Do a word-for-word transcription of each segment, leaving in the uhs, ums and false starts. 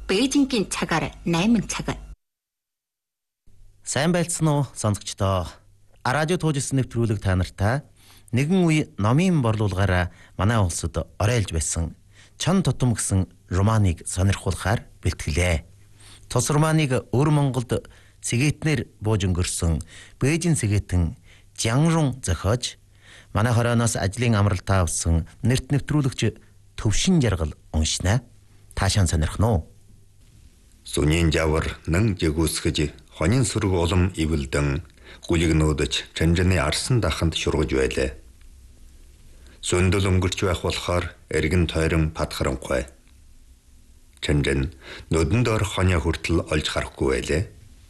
Бээжингийн цагаар найман цаг. Сайн байлцсан уу сонсогчдоо. Радио туужсэн нэвтрүүлэг та нартай нэгэн үе номын борлуулгаараа манай улсад орайлж байсан Чон тутам гэсэн романыг сонирхуулахаар бэлтгэлээ. Тус романыг өвөр Монголд сэгээтнэр бууж өнгөрсөн Бээжин сэгээтэн Жянрун зохиож манай хорооноос ажлын амралтаа авсан нэрт нэвтрүүлэгч Төвшин Жаргал уншнаа. Таашаан сонирхно уу? Сүнийн жавар нэн жигүүсгэж хонин сүрэг улам ивэлдэн гүлигнүүдж чанжаны арсан даханд шургаж байлаа. Сүндөл өнгөрч байх болохоор эргэн тойрон падхарангүй. Чанжан нүдэн дор хонио хүртэл олж харахгүй байлаа.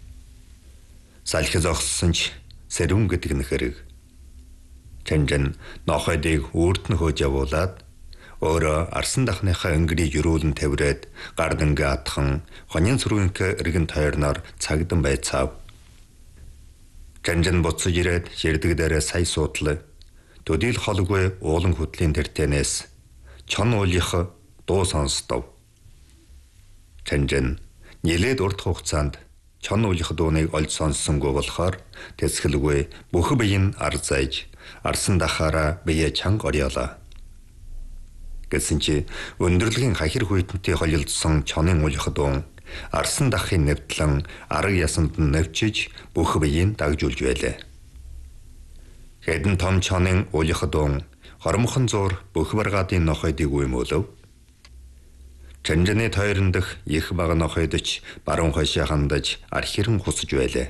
Салхи зогссон ч сэрүүн гэдэг нь хэрэг. Чанжан нохойдыг үрд нь хөөж явуулаад өөрөө арсан дахныхаа өнгөрийг юруулан тавираад гардангаа атхан хонин сүргэнхэ эргэн тойрноор цагдан байцаав. Чанжан буцаж ирээд ширдэг дээрээ сая суудлаа. Төдийл холгүй уулан хөтлийн тэртэнээс чон уулынх дуу сонсдов. Чанжан нэлээд урт хугацаанд чон уулынх дууныг олж сонссонгүй болохоор тэсгэлгүй бүх биеийн ар зайж арсан дахаараа бие чанга орёолаа. Гэсэн чи өндөрлөгийн хахир хүйтэнтэй холилдсон чонын уулынх дуун арсан дахын нэвтлэн арга ясанд нь нэвчиж бүх биеийг дагжуулж байлаа. Хэдэн том чонын уулынх дуун хормхон зур бүх баргаадын нохойдыг уймуулав. Чанжаны тойрон дэх их бага нохойдч баруун хойшоо хандаж архиран хусаж байлаа.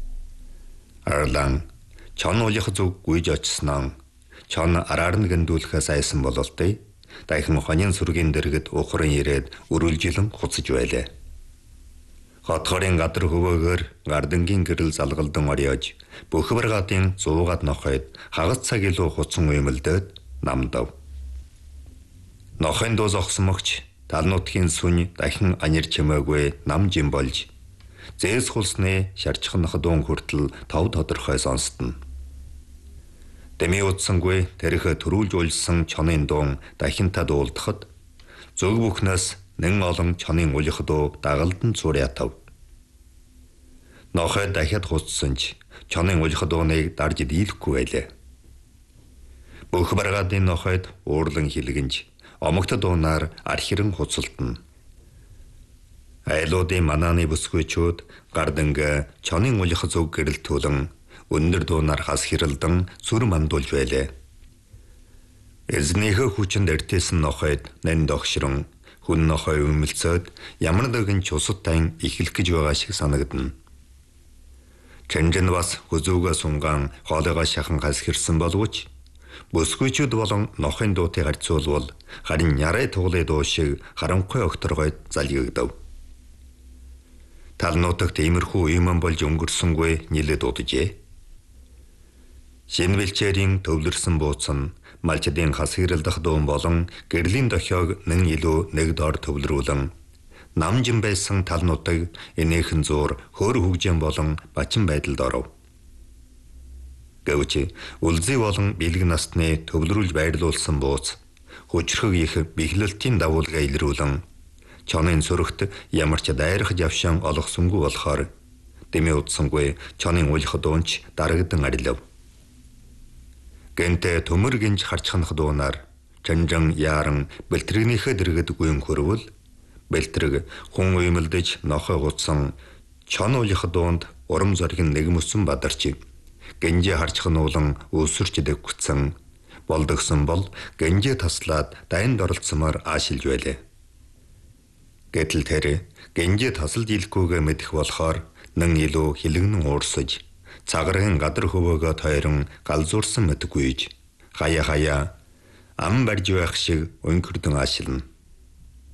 Арлан чон уулынх зүг гүйж очсноо чон араар нь гүндүүлэхээс айсан бололтой. Дахин хонин сүргийн дэргэд ухран ирээд өрүүлжилэн хуцаж байлаа. Хотгорын гадар хөвөөгөр гардангийн гэрэл залгалдан орёож бүх баргаадын зуугаад нохойд хагас цаг илүү хуцсан уймэлдээд намдав. Нохойн дуу зогсомогч талнуудхийн сүн дахин анир чимээгүй нам жим болж зээс хулсны шарчхнах дуун хүртэл тав тодорхой сонстно. Дэми утсангүй тэрхэ төрүүлж уулсан чонын дуун дахин тад уулдахад зөв бүхнээс нэн олон чонын уулынх дуу дагалдан цуурятав. Нохой дахиад хуцсан ч чонын уулынх дууныг дарж дийлэхгүй байлаа. Бүх баргаадын нохойд уурлан хилгэнж омогт дуунаар архиран хуцалтна. Айлуудын манааны бүсгүйчүүд гарданга чонын уулынх зүг гэрэл түлэн өндөр дуунаар хас хэрэлдэн сүр мандуулж байлаа. Эзнийхээ хүчинд эртээсэн нохойд нэн догшрон хүн нохой өмөлцөөд ямар нэгэн чусудтайн ихлэх гэж байгаа шиг санагдана. Чанжан бас хүзүүгээ сунгаан хоолойгоо шахан хас хэрсэн боловч бүсгүйчүүд болон нохойн дуутыг харьцуулбал харин нярай туглын дуу шиг харанхуй огторгойд залгигдав. Талнуудагт иймэрхүү иймэн болж өнгөрсөнгүй нилээд удажээ. Шинвэлчээрийн төвлөрсөн бууцсан малчдын хас хэрэлдэх дуун болон гэрлийн дохиог нэн илүү нэг доор төвлөрүүлэн намжин байсан талнуудыг энэхэн зуур хөр хөгжин болон бачин байдалд оров. Гэвч үлзий болон бэлэг насны төвлөрүүлж байрлуулсан бууц хүчрхэг их бэхлэлтийн давуулга илрүүлэн чонын сүрэгт ямар ч дайрах жавшаан олгосонгүй болохоор дэми утсангүй чонын уулынх дуунч дарагдан арилав. Гэнтэ төмөр гинж харчханах дуунаар чанжан яаран бэлтрэгнийхээ дэргэд гүйн хөрвөл бэлтрэг хүн уймэлдэж нохой гутсан чон уулынх дуунд урам зориг нэг мөсөн бадарч гэнжээ харчхануулан өсөрч дэггүцэн болдогсон бол гэнжээ таслаад дайнд оролцсомоор аашилж байлаа. Гэтэл тэр гэнжээ тасалж илгүүгээ мэдэх болохоор нэн илүү хилэгнэн уурсаж цагрын гадар хөвөөгөө тойрон галзуурсан мэдгүйж хаяа хаяа ам барж байх шиг өнкөрдөн аашилна.